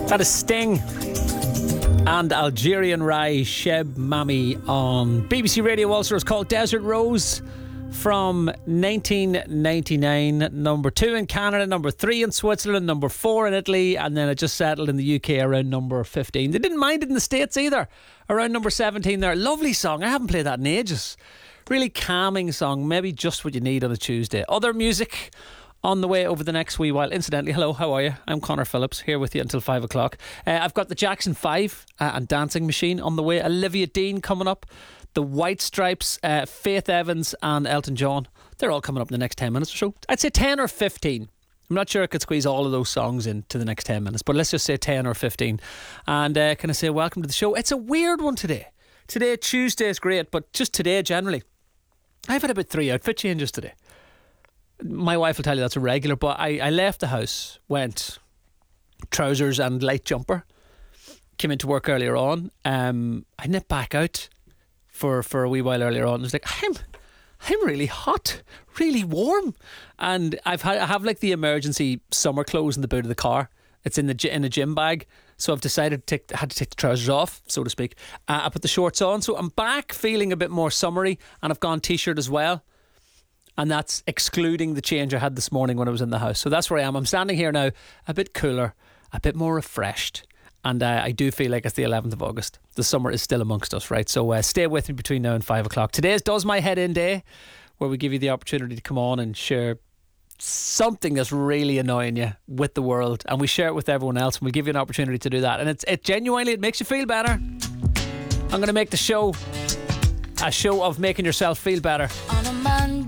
That is Sting and Algerian Rai Sheb Mami on BBC Radio Ulster. It's called Desert Rose from 1999. Number 2 in Canada, number 3 in Switzerland, number 4 in Italy, and then it just settled in the UK around number 15. They didn't mind it in the States either, around number 17 there. Lovely song. I haven't played that in ages. Really calming song, maybe just what you need on a Tuesday. Other music on the way over the next wee while. Incidentally, hello, how are you? I'm Connor Phillips, here with you until 5 o'clock. I've got the Jackson 5 and Dancing Machine on the way. Olivia Dean coming up. The White Stripes, Faith Evans and Elton John. They're all coming up in the next 10 minutes or so. I'd say 10 or 15. I'm not sure I could squeeze all of those songs into the next 10 minutes, but let's just say 10 or 15. And can I say welcome to the show? It's a weird one today. Today, Tuesday is great, but just today generally. I've had about 3 outfit changes today. My wife will tell you that's a regular, but I left the house, went trousers and light jumper, came into work earlier on. I nipped back out for a wee while earlier on. I was like, I'm really hot, really warm, and I have like the emergency summer clothes in the boot of the car. It's in a gym bag, so I've decided had to take the trousers off, so to speak. I put the shorts on, so I'm back feeling a bit more summery, and I've gone t-shirt as well. And that's excluding the change I had this morning when I was in the house. So that's where I am. I'm standing here now, a bit cooler, a bit more refreshed. And I do feel like it's the 11th of August. The summer is still amongst us, right? So stay with me between now and 5 o'clock. Today's Does My Head In Day, where we give you the opportunity to come on and share something that's really annoying you with the world. And we share it with everyone else, and we'll give you an opportunity to do that. And it genuinely, it makes you feel better. I'm going to make the show a show of making yourself feel better.